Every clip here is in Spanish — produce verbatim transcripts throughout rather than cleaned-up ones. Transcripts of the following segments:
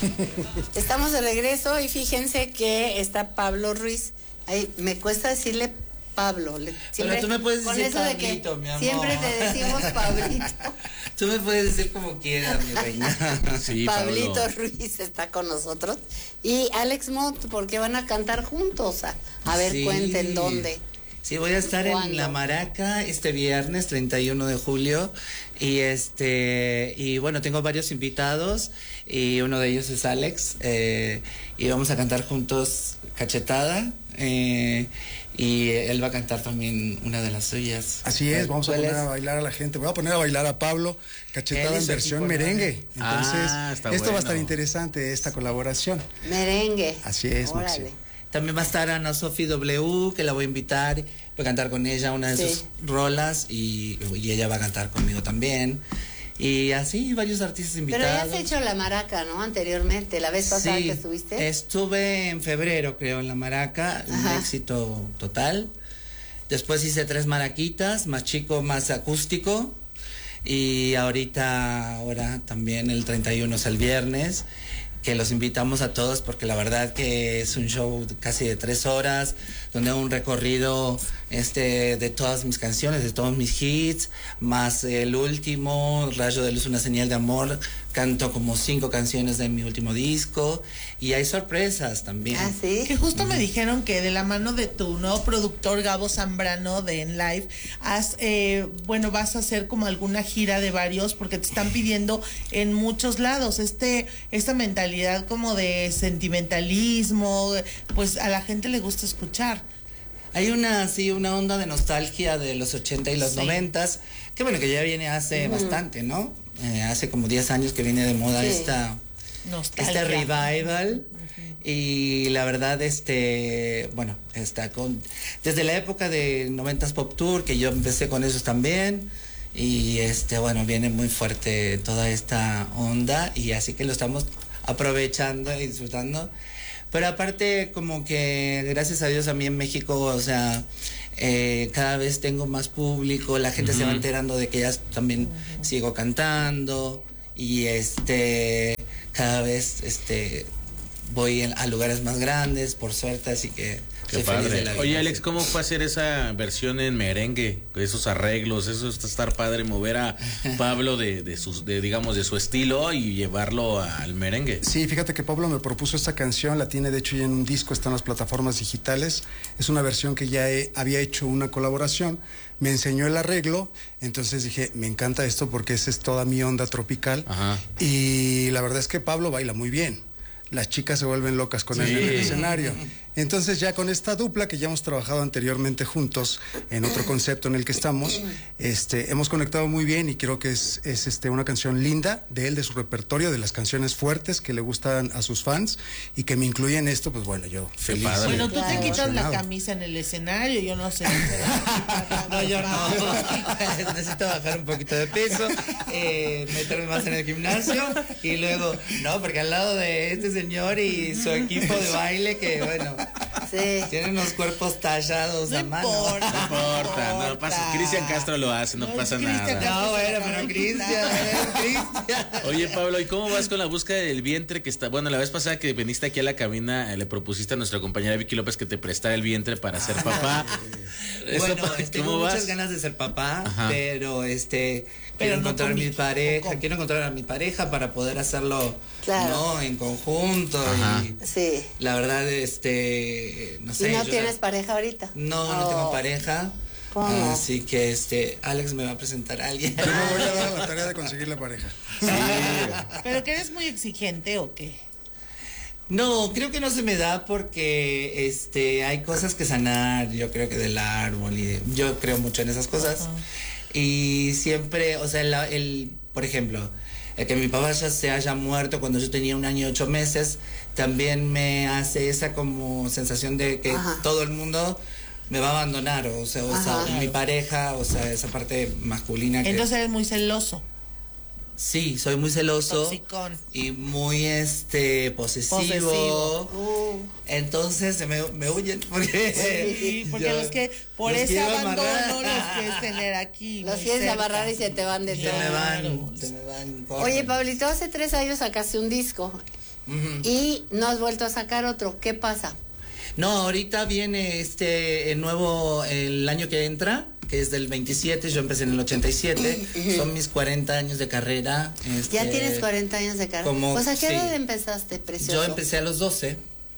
Estamos de regreso y fíjense que está Pablo Ruiz. Ay, me cuesta decirle Pablo. Le, siempre, Pero tú me puedes decir con eso Pablito, de que mi amor. Siempre te decimos Pablito. Tú me puedes decir como quieras, mi reina. Sí, Pablito Pablo. Ruiz está con nosotros. Y Alex Mott, porque van a cantar juntos. A, a ver, Sí. cuenten dónde. Sí, voy a estar ¿Cuándo? en La Maraca este viernes treinta y uno de julio y este y bueno, tengo varios invitados y uno de ellos es Alex eh, y vamos a cantar juntos Cachetada eh, y él va a cantar también una de las suyas. Así es, vamos a ¿Cuál poner es? a bailar a la gente. Voy a poner a bailar a Pablo Cachetada Él y en su versión equipo, merengue. ¿no? Entonces, Ah, está esto va a bueno. estar interesante, esta colaboración. Merengue. Así es, Órale. Maxi. También va a estar Ana Sofi W, que la voy a invitar, voy a cantar con ella una de Sí. sus rolas y, y ella va a cantar conmigo también. Y así, varios artistas Pero invitados. ya has hecho La Maraca, ¿no? Anteriormente, la vez pasada Sí, que estuviste. estuve en febrero, creo, en La Maraca, un Ajá. éxito total. Después hice tres maraquitas, más chico, más acústico. Y ahorita, ahora también el treinta y uno es el viernes, que los invitamos a todos porque la verdad que es un show casi de tres horas, donde hago un recorrido este de todas mis canciones, de todos mis hits, más el último, Rayo de Luz, una señal de amor, canto como cinco canciones de mi último disco y hay sorpresas también. Ah, sí. Que justo me dijeron que de la mano de tu nuevo productor Gabo Zambrano de En Live, has, eh, bueno, vas a hacer como alguna gira de varios porque te están pidiendo en muchos lados este esta mentalidad como de sentimentalismo, pues a la gente le gusta escuchar. Hay una, sí, una onda de nostalgia de los ochenta y los Sí. noventas, que bueno, que ya viene hace uh-huh. bastante, ¿no? Eh, hace como diez años que viene de moda sí. esta, nostalgia. Este revival. Uh-huh. Y la verdad, este, bueno, está con, desde la época de noventas Pop Tour, que yo empecé con esos también, y este, bueno, viene muy fuerte toda esta onda, y así que lo estamos aprovechando y disfrutando. Pero aparte, como que gracias a Dios a mí en México, o sea, eh, cada vez tengo más público, la gente uh-huh. se va enterando de que ya también uh-huh. sigo cantando y este, cada vez este voy en, a lugares más grandes, por suerte, así que qué padre. Oye, Alex, ¿cómo fue hacer esa versión en merengue? Esos arreglos, eso está estar padre, mover a Pablo de, de sus, de, digamos, de su estilo y llevarlo al merengue. Sí, fíjate que Pablo me propuso esta canción, la tiene de hecho ya en un disco, está en las plataformas digitales. Es una versión que ya he, había hecho una colaboración. Me enseñó el arreglo, entonces dije, me encanta esto porque esa es toda mi onda tropical. Ajá. Y la verdad es que Pablo baila muy bien. Las chicas se vuelven locas con sí. él en el escenario. Entonces ya con esta dupla que ya hemos trabajado anteriormente juntos en otro concepto en el que estamos, este, hemos conectado muy bien y creo que es, es este, una canción linda de él, de su repertorio, de las canciones fuertes que le gustan a sus fans y que me incluyen esto, pues bueno, yo qué feliz. Padre. Bueno, tú claro. te quitas la camisa en el escenario, yo no sé. No, yo no. Necesito bajar un poquito de peso, eh, meterme más en el gimnasio y luego, no, porque al lado de este señor y su equipo de baile que, bueno, sí. tienen unos cuerpos tallados no a mano. Importa, no importa, no pasa. Cristian Castro lo hace, no, no pasa nada. No, bueno, pero Cristian, Cristian. Oye, Pablo, ¿y cómo vas con la búsqueda del vientre que está? Bueno, la vez pasada que viniste aquí a la cabina, le propusiste a nuestra compañera Vicky López que te prestara el vientre para ser papá. Bueno, tengo vas? muchas ganas de ser papá, Ajá. pero este pero quiero no encontrar a mi pareja, ¿cómo? quiero encontrar a mi pareja para poder hacerlo claro. no en conjunto. Ajá. Y sí. la verdad, este, no sé. ¿Y no yo, tienes pareja ahorita? No, oh. no tengo pareja. ¿Cómo? Así que este, Alex me va a presentar a alguien. Yo me voy a dar la tarea de conseguir la pareja. Sí. ¿Pero que eres muy exigente o qué? No, creo que no se me da porque este hay cosas que sanar, yo creo que del árbol y de, yo creo mucho en esas cosas. Uh-huh. Y siempre, o sea, el, el por ejemplo, el que mi papá ya se haya muerto cuando yo tenía un año y ocho meses, también me hace esa como sensación de que Ajá. todo el mundo me va a abandonar, o sea, o sea mi pareja, o sea, esa parte masculina. Entonces que, eres muy celoso. Sí, soy muy celoso. Toxicón. Y muy este posesivo. posesivo. Uh. Entonces se me, me huyen porque sí, porque yo, los que por ese abandono los quieres tener aquí. Los quieres amarrar y se te van de todo. Se me van, se me van. Oye, Pablito, hace tres años sacaste un disco Ujú. y no has vuelto a sacar otro. ¿Qué pasa? No, ahorita viene este el nuevo, el año que entra, que es del veintisiete, yo empecé en el ochenta y siete, son mis cuarenta años de carrera. Este, Ya tienes cuarenta años de carrera. como- Pues, ¿a qué sí. edad empezaste, precioso? Yo empecé a los doce.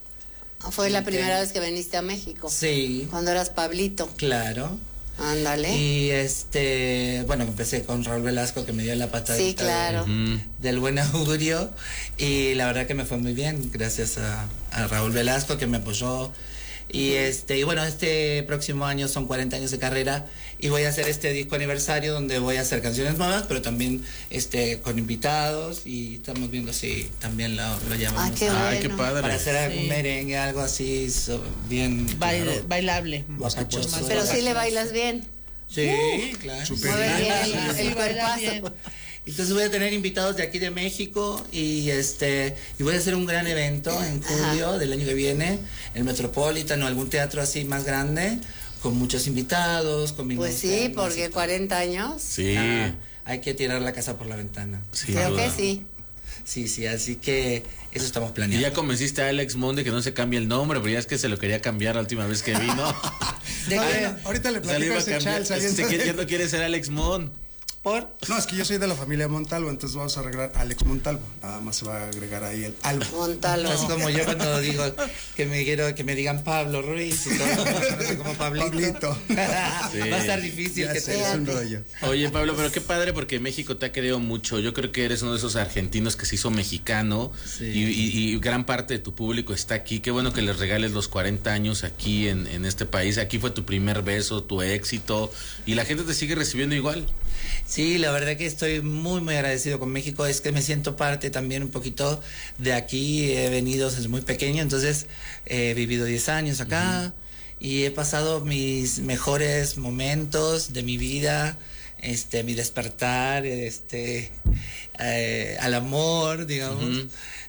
Fue la Ok. primera vez que viniste a México. Sí, Cuando eras Pablito. claro. Ándale. Y este, bueno, empecé con Raúl Velasco, que me dio la patadita Sí, claro. de- Mm. del buen augurio, y la verdad que me fue muy bien, gracias a, a Raúl Velasco, que me apoyó. Y este, y bueno, este próximo año son cuarenta años de carrera y voy a hacer este disco aniversario donde voy a hacer canciones nuevas, pero también este con invitados, y estamos viendo si también lo, lo llamamos Ah, qué a- Ay, qué bueno. padre. para hacer algún Sí. merengue, algo así, so- bien Bail- claro, bailable. guapachoso. Pero sí le bailas bien. Sí, claro. Súper Mueve bien Sí, el, sí, el baila cuerpazo. bien. Entonces voy a tener invitados de aquí de México y este y voy a hacer un gran evento en julio del año que viene, el Metropolitan o algún teatro así más grande, con muchos invitados, con Pues sí, porque cuarenta años. Sí, Ah, hay que tirar la casa por la ventana. sin Creo duda. que sí. Sí, sí, así que eso estamos Y planeando. ya convenciste a Alex Monde que no se cambie el nombre, pero ya es que se lo quería cambiar la última vez que vino. ¿De No, qué? bueno, ahorita le O sea, le platico iba a ese cambiar. chal saliendo Se quiere- de- ya no quiere ser Alex Monde. ¿Por? No, es que yo soy de la familia Montalvo, entonces vamos a arreglar Alex Montalvo. Nada más se va a agregar ahí el algo. Montalo. Es como yo cuando digo que me quiero que me digan Pablo Ruiz y todo, no sé, como Pablito. Pablito. Va a estar difícil Ya que sé, te es un Fíjate. rollo. Oye, Pablo, pero qué padre porque México te ha querido mucho. Yo creo que eres uno de esos argentinos que se hizo mexicano Sí. y, y- y gran parte de tu público está aquí. Qué bueno que les regales los cuarenta años aquí en, en este país. Aquí fue tu primer beso, tu éxito y la gente te sigue recibiendo igual. Sí, la verdad que estoy muy, muy agradecido con México. Es que me siento parte también un poquito de aquí. He venido desde muy pequeño, entonces he vivido diez años acá y he pasado mis mejores momentos de mi vida, este, mi despertar, este, eh, al amor, digamos, Ujú.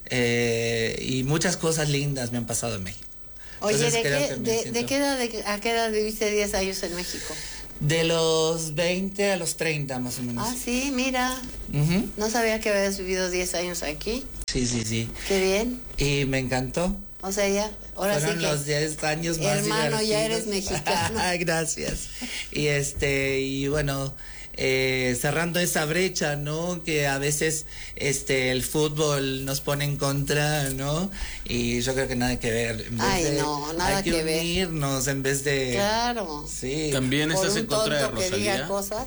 eh, y muchas cosas lindas me han pasado en México. Oye, Entonces ¿de creo qué, que me de, siento- de qué edad, de- a qué edad viviste diez años en México? De los veinte a los treinta, más o menos. Ah, sí, mira. Ujú. No sabía que habías vivido diez años aquí. Sí, sí, sí. Qué bien. Y me encantó. O sea, ya, ahora Fueron sí que... los diez años más Hermano, ya divertidos. eres mexicano. Ay, gracias. Y este, y bueno, eh, cerrando esa brecha, ¿no? Que a veces este el fútbol nos pone en contra, ¿no? Y yo creo que nada que ver. En vez Ay, de- no, nada hay que, que ver. unirnos en vez de. Claro. Sí. También Por estás un en contra de tonto que diga Rosalía. cosas.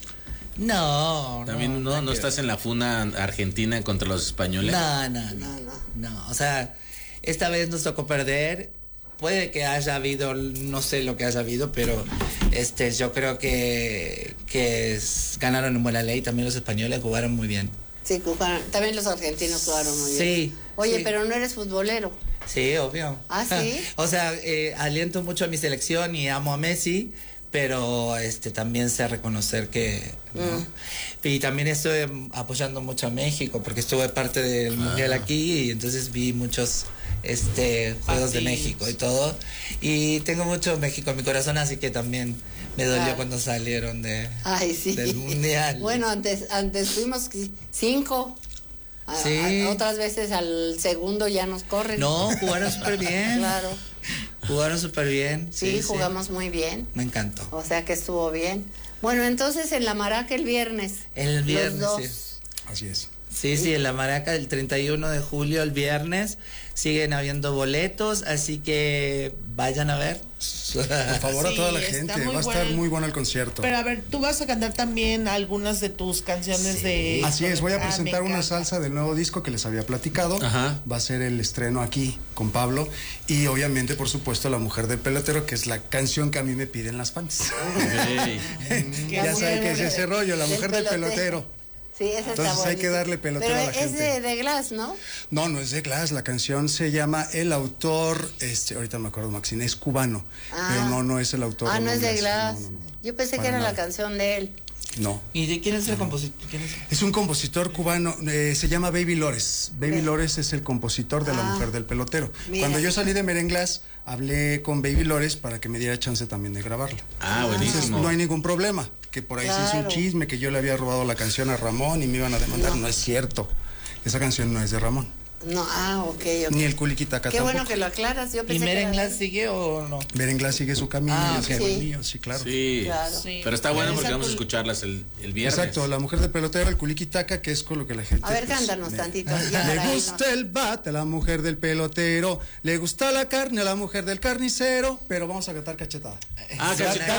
No, También no, nada no que estás en la funa argentina contra los españoles. No, no, no, No, no. no. O sea, esta vez nos tocó perder. Puede que haya habido, no sé lo que haya habido, pero este, yo creo que, que es- ganaron en buena ley. También los españoles jugaron muy bien. Sí, jugaron- también los argentinos jugaron muy bien. Sí, Oye, sí. pero no eres futbolero. Sí, obvio. ¿Ah, sí? O sea, eh, aliento mucho a mi selección y amo a Messi, pero este también sé reconocer que ¿no? Mm. Y también estoy em, apoyando mucho a México porque estuve parte del mundial aquí y entonces vi muchos este juegos de Partidos. México y todo, y tengo mucho México en mi corazón, así que también me dolió Claro. cuando salieron de Ay, sí. del mundial. Bueno, antes, antes fuimos qui- cinco. A- Sí. a- otras veces al segundo ya nos corren. No, jugaron súper bien. Claro. Jugaron súper bien. Sí, jugamos muy bien. Me encantó. O sea que estuvo bien. Bueno, entonces en la Maraca el viernes. El viernes, Los sí. dos. Así es. Sí, sí, en la Maraca el treinta y uno de julio, el viernes, siguen habiendo boletos, así que vayan a ver. Por favor, a Sí, toda la está gente. muy Va a estar bueno. muy bueno el concierto. Pero a ver, tú vas a cantar también algunas de tus canciones de... Así es, voy a Ah, me presentar una encanta. salsa del nuevo disco que les había platicado. Ajá. Va a ser el estreno aquí con Pablo. Y obviamente, por supuesto, La Mujer del Pelotero, que es la canción que a mí me piden las fans. Ok. Ya La saben mujer que es ese del- rollo, La del Mujer del pelotero. Pelotero. Sí, esa está Entonces hay que bonita. darle pelotero Pero a la es gente. de, de Glass, ¿no? No, no es de Glass. La canción se llama El Autor, este, ahorita me acuerdo, Maxine, es cubano. Ah. Pero no, no es el autor. Ah, de no es de Glass. Glass. No, no, no. Yo pensé Para que era la nada. canción de él. No. ¿Y de quién es el compositor? ¿Quién es? Es un compositor cubano, eh, se llama Baby Lores. Baby Ve. Lores es el compositor de La Ah. Mujer del Pelotero. Mira. Cuando yo salí de Merenglas, hablé con Baby Lores para que me diera chance también de grabarla. Ah, Entonces buenísimo. no hay ningún problema. Que por ahí se hizo un Claro. chisme que yo le había robado la canción a Ramón y me iban a demandar. No, es cierto. Esa canción no es de Ramón. No, ah, ok, ok. Ni el Culiquitaca Qué tampoco. bueno que lo aclaras. Yo ¿Y pensé que era- Merenglás sigue o no? Berenglás sigue su camino, Ah, yo ok. sigo el Sí. mío, sí, claro. Sí. Claro. Sí. Pero está bueno Esa porque vamos a cul- escucharlas el, el viernes. Exacto, la mujer del pelotero, el Culiquitaca, que es con lo que la gente. A ver, pues, cántanos le- tantito. ya Le para gusta irnos. el bate a la mujer del pelotero, le gusta la carne a la mujer del carnicero, pero vamos a cantar cachetada. Ah, Se va a cachetada.